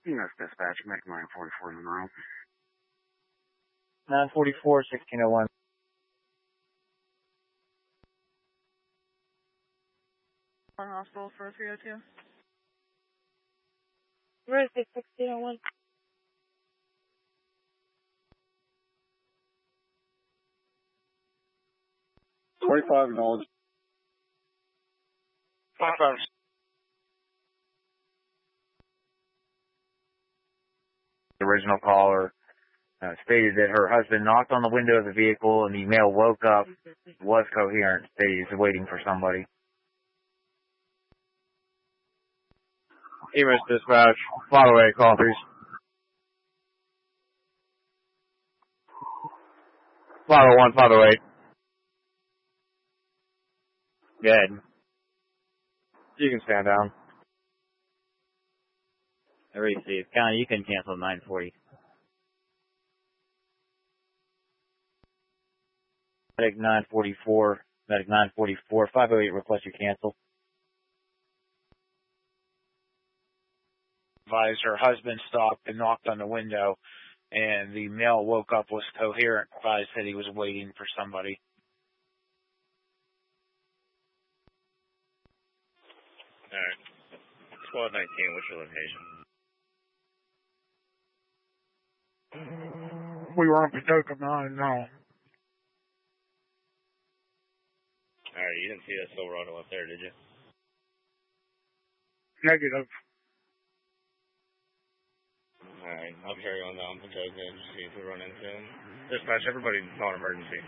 Yes, dispatch, Mac 944 in the room. 944, 1601. Hospital for 302. Where is it, 1601? $25. 55. The original caller stated that her husband knocked on the window of the vehicle and the male woke up, was coherent, stated he's waiting for somebody. EMS dispatch, fly away, call please. File 1, file 8. Good. You can stand down. I received. County, you can cancel 940. Medic 944, Medic 944, 508, request you cancel. Advised her husband stopped and knocked on the window, and the male woke up, was coherent, advised that he was waiting for somebody. Alright. 1219, what's your location? We were on Patoka 9, no. Alright, you didn't see that Silverado up there, did you? Negative. Alright, I'll carry on down Patoka and see if we run into him. Dispatch, everybody non-emergency.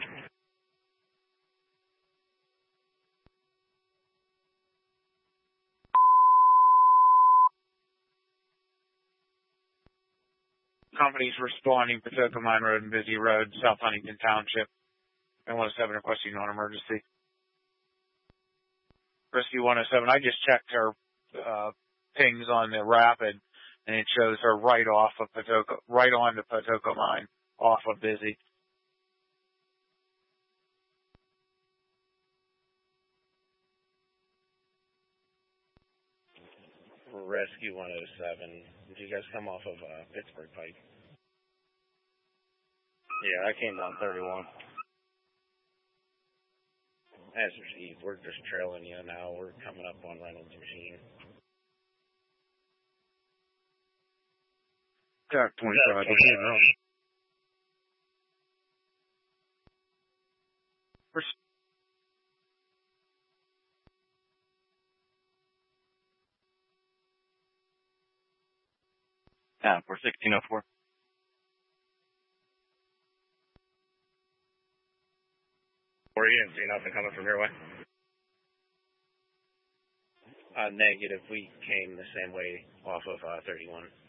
Companies responding, Patoka Mine Road and Busy Road, South Huntington Township. And 107 requesting non-emergency. Rescue 107, I just checked her pings on the Rapid, and it shows her right off of Patoka, right on the Patoka Mine, off of Busy. Rescue 107, did you guys come off of Pittsburgh Pike? Yeah, I came down 31. As received, we're just trailing you now. We're coming up on Reynolds Machine. Jack 25. Yeah, for 1604. Or you didn't see nothing coming from your way? Negative. We came the same way off of 31.